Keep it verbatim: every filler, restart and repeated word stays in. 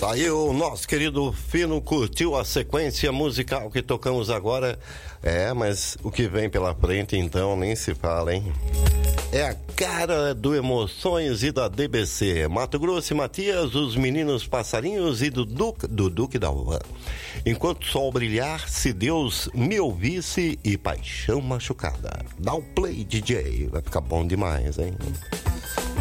Aí o nosso querido Fino curtiu a sequência musical que tocamos agora. É, mas o que vem pela frente então nem se fala, hein? É a cara do Emoções e da D B C. Mato Grosso e Matias, os meninos passarinhos e do Duque, do Duque da Uva. Enquanto o sol brilhar, se Deus me ouvisse e Paixão Machucada. Dá o play, D J. Vai ficar bom demais, hein?